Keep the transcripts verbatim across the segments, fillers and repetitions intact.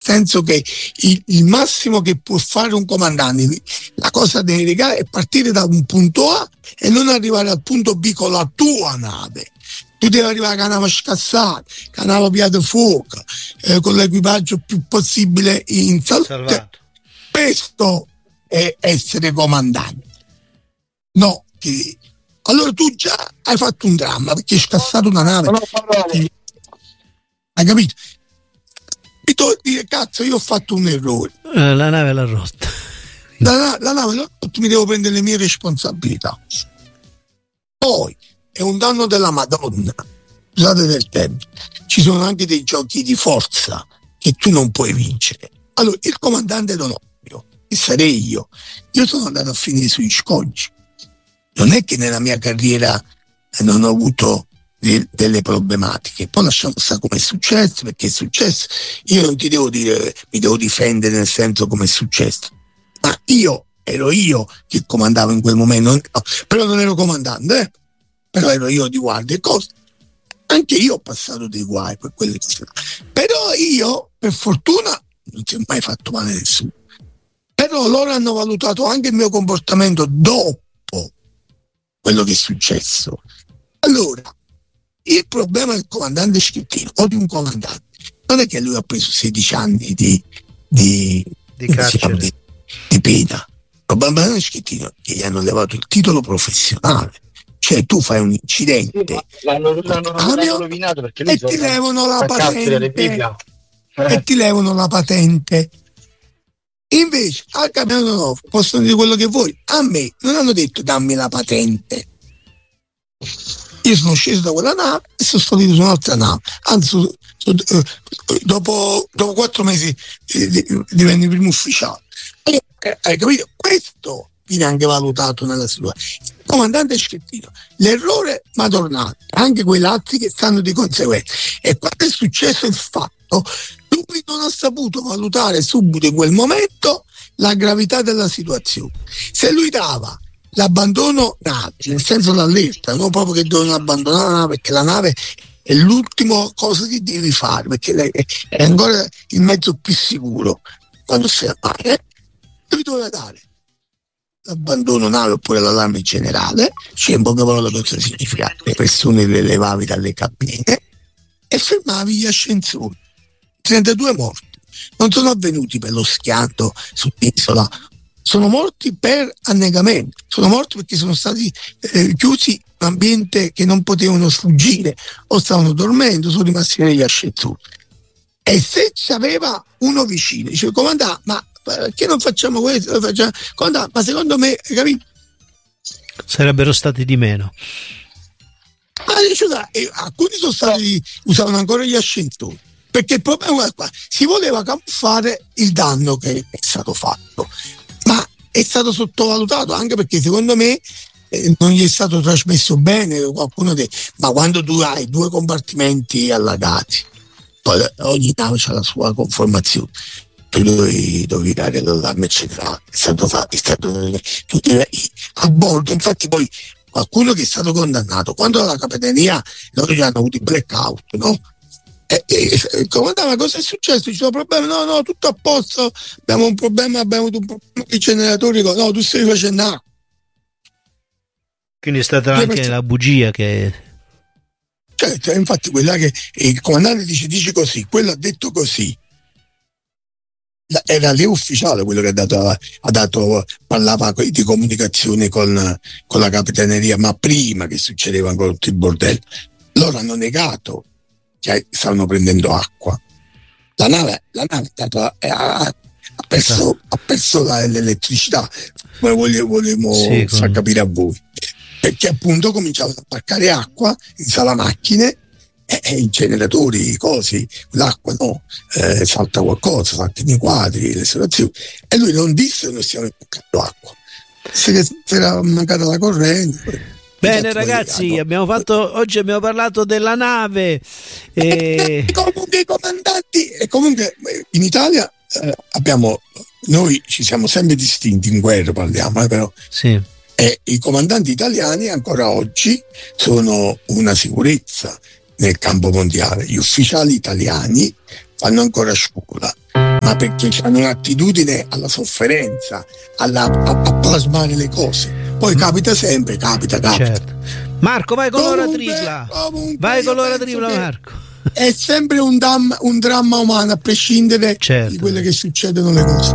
senso che il, il massimo che può fare un comandante, la cosa delicata è partire da un punto A e non arrivare al punto B con la tua nave. Tu devi arrivare con la nave scassata, con la nave piada fuoco, eh, con l'equipaggio più possibile in salute. Questo è essere comandante. No, che... allora tu già hai fatto un dramma perché hai scassato una nave. No, no, no. Hai capito? Mi devo dire, cazzo, io ho fatto un errore. Eh, la nave l'ha rotta. La, la nave l'ha rotta, mi devo prendere le mie responsabilità. Poi è un danno della Madonna. Scusate del tempo. Ci sono anche dei giochi di forza che tu non puoi vincere. Allora, il comandante d'Onofrio, che sarei io, io sono andato a finire sugli scogli. Non è che nella mia carriera non ho avuto de- delle problematiche. Poi lasciamo stare come è successo, perché è successo. Io non ti devo dire, mi devo difendere nel senso come è successo. Ma io ero io che comandavo in quel momento, no, però non ero comandante, eh? Però ero io di guardia e cose. Anche io ho passato dei guai per quelle cose. Però io, per fortuna, non ti ho mai fatto male a nessuno. Però loro hanno valutato anche il mio comportamento dopo quello che è successo. Allora, il problema del comandante Schettino o di un comandante non è che lui ha preso sedici anni di, di, di carcere, di, di pena. Il problema del Schettino è che gli hanno levato il titolo professionale. Cioè tu fai un incidente, sì, l'hanno, l'hanno, l'hanno rovinato perché lui e ti levano la patente eh. e ti levano la patente. Invece al capitano no, possono dire quello che vuoi. A me non hanno detto dammi la patente. Io sono sceso da quella nave e sono salito su un'altra nave. Anzi, su, su, eh, dopo, dopo quattro mesi eh, diventi primo ufficiale. Eh, hai capito? Questo viene anche valutato nella situazione. Il comandante Schettino, l'errore madornale, anche quei latti che stanno di conseguenza. E quando è successo il fatto, lui non ha saputo valutare subito in quel momento la gravità della situazione. Se lui dava l'abbandono nave, nel senso l'allerta, non proprio che devono abbandonare la nave, perché la nave è l'ultima cosa che devi fare, perché lei è ancora il mezzo più sicuro. Quando sei a mare, lui doveva dare l'abbandono nave oppure l'allarme generale, cioè in poche parole cosa significa? Le persone le levavi dalle cabine e fermavi gli ascensori. trentadue morti non sono avvenuti per lo schianto sull'isola, sono morti per annegamento, sono morti perché sono stati eh, chiusi in un ambiente che non potevano sfuggire o stavano dormendo, sono rimasti negli ascensori. E se c'aveva uno vicino, dice comandante, ma perché non facciamo questo? Facciamo... Comandante, ma secondo me, capito? Sarebbero stati di meno. Ma dice, e alcuni sono stati, usavano ancora gli ascensori, perché il problema è qua, si voleva camuffare il danno che è stato fatto, ma è stato sottovalutato anche perché secondo me eh, non gli è stato trasmesso bene. Qualcuno de... ma quando tu hai due compartimenti allagati, poi ogni nave ha la sua conformazione, tu dovevi, dovevi dare l'allarme generale, è stato fatto, è stato a bordo. Infatti poi qualcuno che è stato condannato, quando alla capitaneria loro già hanno avuto i blackout, no? E, e, e comandava, cosa è successo? Ci sono problemi? No, no, tutto a posto, abbiamo un problema, abbiamo avuto un problema con i generatori, no, tu stai facendo no. Quindi è stata anche perché... la bugia che... Certo, infatti quella che il comandante dice, dice così, quello ha detto così. Era lì ufficiale quello che ha dato, ha dato parlava di comunicazione con, con la capitaneria, ma prima che succedeva ancora tutto il bordello. Loro hanno negato che stavano prendendo acqua. La nave, la nave è stata, ha, ha perso, ha perso la, l'elettricità, come vogliamo sì, far con... capire a voi, perché appunto cominciavano a parcare acqua in sala macchine e, e i generatori, i cosi, l'acqua no, eh, salta qualcosa, saltano i quadri, le situazioni, e lui non disse che non stiamo imboccando acqua, se era mancata la corrente. Bene ragazzi, abbiamo fatto, oggi abbiamo parlato della nave e... e comunque i comandanti, e comunque in Italia eh, abbiamo, noi ci siamo sempre distinti in guerra, parliamo eh, però sì. E i comandanti italiani ancora oggi sono una sicurezza nel campo mondiale. Gli ufficiali italiani fanno ancora scuola, ma ma perché hanno un'attitudine alla sofferenza, alla, a, a plasmare le cose. Poi capita sempre, capita, capita. Certo. Marco, vai con Comunque, l'ora tripla. comunque, Vai con io l'ora penso tripla, che Marco. È sempre un, dam- un dramma umano, a prescindere Certo. di quelle che succedono le cose.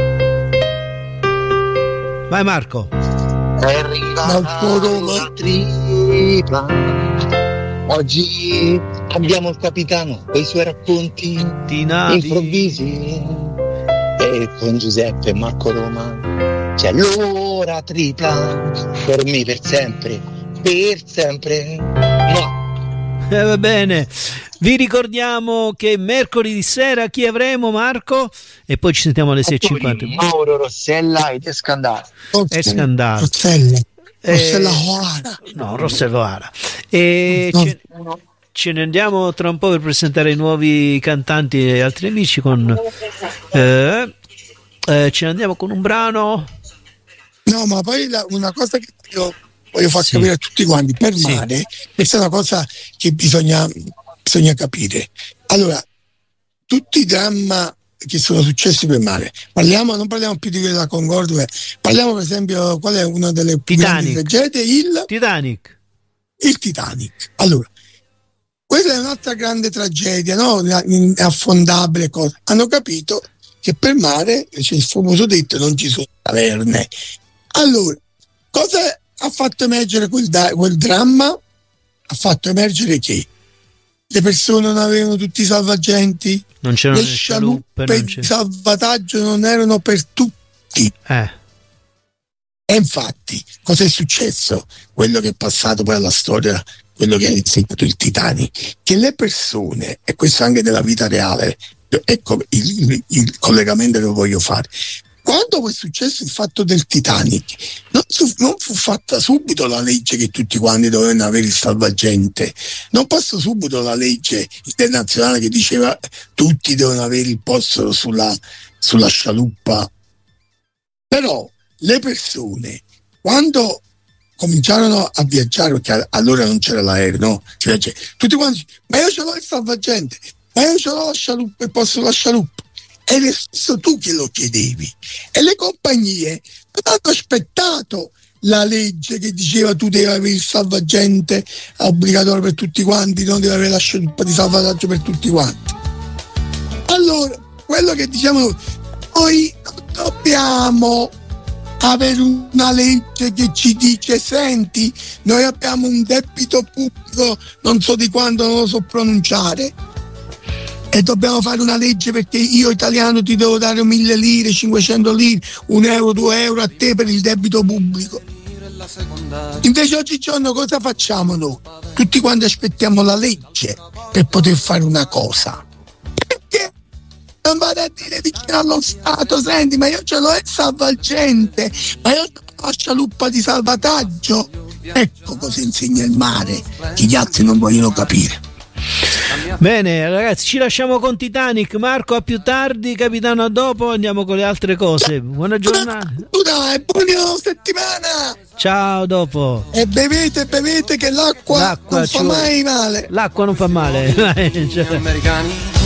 Vai Marco. È arrivata la tripla. Oggi abbiamo il capitano con i suoi racconti Tinavi. improvvisi. E con Giuseppe e Marco Roma c'è l'ora tripla. Per me, per sempre, per sempre. No. Eh, va bene, vi ricordiamo che mercoledì sera chi avremo, Marco? E poi ci sentiamo alle sei e cinquanta. Mauro Rossella ed Escandale. È scandalo. Rossella. Eh, Rossella O'Hara. No, Rossella O'Hara. E No. ce, ce ne andiamo tra un po' per presentare i nuovi cantanti e altri amici con... Eh, eh, ce ne andiamo con un brano. No, ma poi la, una cosa che io voglio far Sì. capire a tutti quanti, per Sì. mare, questa è una cosa che bisogna, bisogna capire. Allora, tutti i dramma che sono successi per mare, parliamo, non parliamo più di quella della Concordia, parliamo per esempio, qual è una delle più grandi Titanic. tragedie? Il, Titanic. il Titanic. Allora, quella è un'altra grande tragedia, no? Inaffondabile, cosa. Hanno capito che per mare c'è il famoso detto: non ci sono taverne. Allora, cosa ha fatto emergere quel, da- quel dramma? Ha fatto emergere che le persone non avevano tutti i salvagenti, Non c'erano le le scialuppe, non di c'è... salvataggio non erano per tutti. Eh, E infatti, cosa è successo? Quello che è passato poi alla storia, quello che ha insegnato il Titanic, che le persone, e questo anche nella vita reale, ecco il, il, il collegamento che voglio fare. Quando è successo il fatto del Titanic, non, su, non fu fatta subito la legge che tutti quanti dovevano avere il salvagente, non passò subito la legge internazionale che diceva tutti devono avere il posto sulla, sulla scialuppa. Però le persone, quando cominciarono a viaggiare, perché allora non c'era l'aereo, no? Cioè, tutti quanti, ma io ce l'ho il salvagente, ma io ce l'ho la scialuppa, il posto sulla scialuppa. Ed è stesso tu che lo chiedevi. E le compagnie hanno aspettato la legge che diceva tu devi avere il salvagente obbligatorio per tutti quanti, non devi avere la scialuppa di salvataggio per tutti quanti. Allora, quello che diciamo noi, noi dobbiamo avere una legge che ci dice: senti, noi abbiamo un debito pubblico, non so di quanto, non lo so pronunciare, e dobbiamo fare una legge perché io italiano ti devo dare mille lire, cinquecento lire, un euro, due euro a te per il debito pubblico. Invece oggigiorno cosa facciamo noi? Tutti quanti aspettiamo la legge per poter fare una cosa. Perché non vado a dire vicino allo Stato: senti, ma io ce l'ho il salvagente, ma io ho la scialuppa di salvataggio. Ecco cosa insegna il mare, che gli altri non vogliono capire. bene ragazzi, ci lasciamo con Titanic. Marco, a più tardi, capitano, a dopo, andiamo con le altre cose. Buona giornata. Dai, buona settimana. Ciao, dopo. E bevete, bevete che l'acqua, L'acqua non ci fa vuole. mai male. L'acqua non fa male. Ciao. americani